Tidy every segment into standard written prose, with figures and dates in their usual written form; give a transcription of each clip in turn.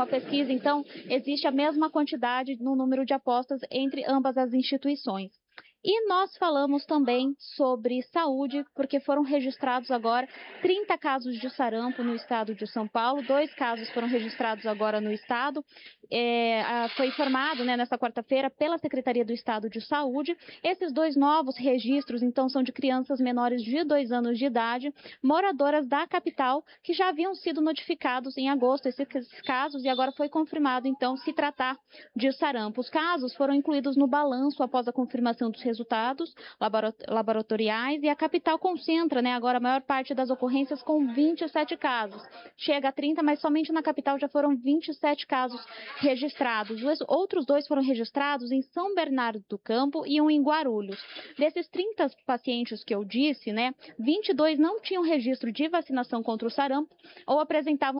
a pesquisa, então, existe a mesma quantidade no número de apostas entre ambas as instituições. E nós falamos também sobre saúde, porque foram registrados agora 30 casos de sarampo no estado de São Paulo, 2 casos foram registrados agora no estado. Foi informado, nesta quarta-feira pela Secretaria do Estado de Saúde. Esses 2 novos registros, então, são de crianças menores de 2 anos de idade, moradoras da capital, que já haviam sido notificados em agosto esses casos, e agora foi confirmado, então, se tratar de sarampo. Os casos foram incluídos no balanço após a confirmação dos resultados laboratoriais, e a capital concentra, agora a maior parte das ocorrências com 27 casos. Chega a 30, mas somente na capital já foram 27 casos registrados. Os outros 2 foram registrados em São Bernardo do Campo e um em Guarulhos. Desses 30 pacientes que eu disse, 22 não tinham registro de vacinação contra o sarampo ou apresentavam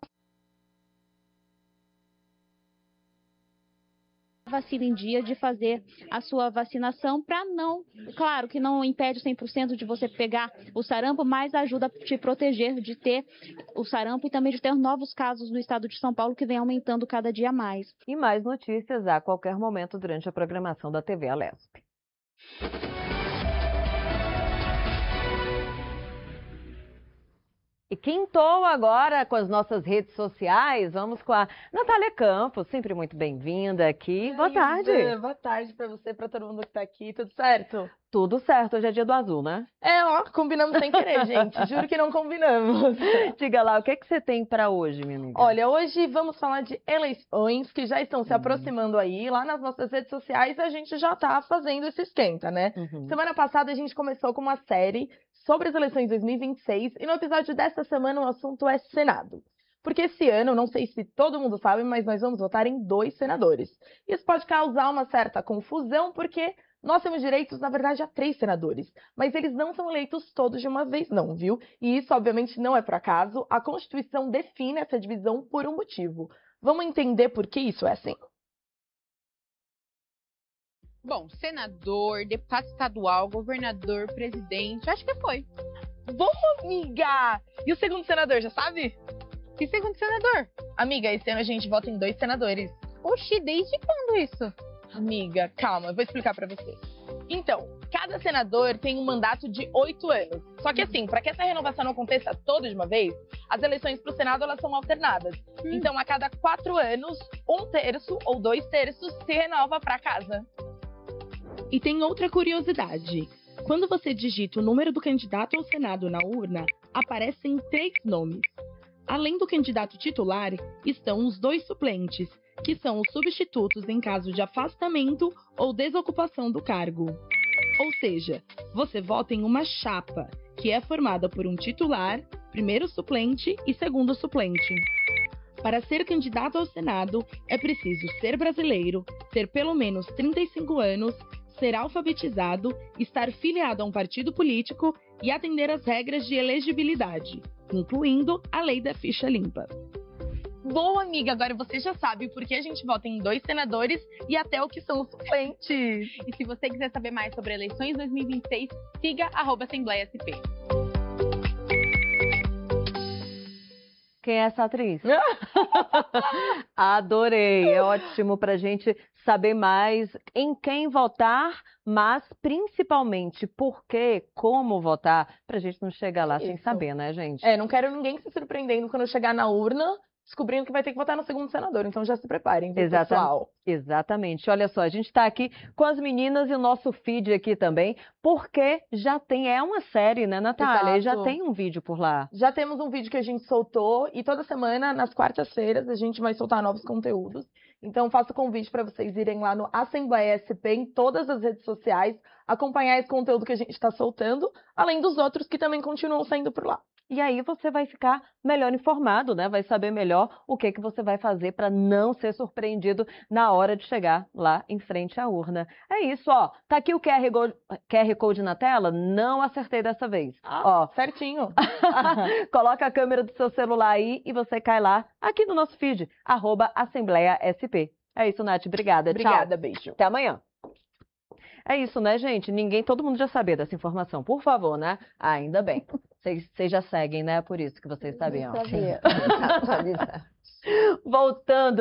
vacina em dia de fazer a sua vacinação, para não, claro que não impede 100% de você pegar o sarampo, mas ajuda a te proteger de ter o sarampo e também de ter novos casos no estado de São Paulo, que vem aumentando cada dia mais. E mais notícias a qualquer momento durante a programação da TV Alesp. E quintou agora com as nossas redes sociais, vamos com a Natália Campos, sempre muito bem-vinda aqui. Boa tarde. Boa tarde pra você, pra todo mundo que tá aqui, tudo certo? Tudo certo, hoje é dia do azul, né? Combinamos sem querer, gente, juro que não combinamos. Diga lá, o que é que você tem pra hoje, minha amiga? Olha, hoje vamos falar de eleições que já estão se aproximando aí, lá nas nossas redes sociais a gente já tá fazendo esse esquenta, né? Semana passada a gente começou com uma série sobre as eleições 2026 e no episódio dessa semana o assunto é Senado. Porque esse ano, não sei se todo mundo sabe, mas nós vamos votar em 2 senadores. Isso pode causar uma certa confusão, porque nós temos direitos, na verdade, a 3 senadores. Mas eles não são eleitos todos de uma vez, não, viu? E isso, obviamente, não é por acaso. A Constituição define essa divisão por um motivo. Vamos entender por que isso é assim? Bom, senador, deputado estadual, governador, presidente, acho que foi. Vamos, amiga! E o segundo senador, já sabe? Que segundo senador? Amiga, esse ano a gente vota em 2 senadores. Oxi, desde quando isso? Amiga, calma, eu vou explicar pra você. Então, cada senador tem um mandato de 8 anos. Só que assim, para que essa renovação não aconteça toda de uma vez, as eleições pro Senado elas são alternadas. Então, a cada 4 anos, 1/3 ou 2/3 se renova pra casa. E tem outra curiosidade. Quando você digita o número do candidato ao Senado na urna, aparecem 3 nomes. Além do candidato titular, estão os 2 suplentes, que são os substitutos em caso de afastamento ou desocupação do cargo. Ou seja, você vota em uma chapa, que é formada por um titular, primeiro suplente e segundo suplente. Para ser candidato ao Senado, é preciso ser brasileiro, ter pelo menos 35 anos, ser alfabetizado, estar filiado a um partido político e atender às regras de elegibilidade, incluindo a lei da ficha limpa. Boa, amiga, agora você já sabe por que a gente vota em 2 senadores e até o que são os suplentes. E se você quiser saber mais sobre eleições 2026, siga @AssembleiaSP. Quem é essa atriz? Adorei, é ótimo pra gente saber mais em quem votar, mas principalmente por quê, como votar, pra gente não chegar lá sem saber, né, gente? Não quero ninguém se surpreendendo quando chegar na urna, descobrindo que vai ter que votar no segundo senador, então já se preparem, pessoal. Exatamente. Olha só, a gente está aqui com as meninas e o nosso feed aqui também, porque já tem, é uma série, né, Natália? Exato. Já tem um vídeo por lá. Já temos um vídeo que a gente soltou e toda semana, nas quartas-feiras, a gente vai soltar novos conteúdos. Então, faço o convite para vocês irem lá no Assembleia SP em todas as redes sociais, acompanhar esse conteúdo que a gente está soltando, além dos outros que também continuam saindo por lá. E aí você vai ficar melhor informado, né? Vai saber melhor o que você vai fazer para não ser surpreendido na hora de chegar lá em frente à urna. É isso, ó. Tá aqui o QR Code na tela? Não acertei dessa vez. Ó, certinho. Coloca a câmera do seu celular aí e você cai lá, aqui no nosso feed, @AssembleiaSP. É isso, Nath. Obrigada. Obrigada, tchau. beijo. Até amanhã. É isso, né, gente? Todo mundo já sabia dessa informação. Por favor, né? Ainda bem. Vocês já seguem, né? Por isso que vocês sabiam. Sabia. Voltando.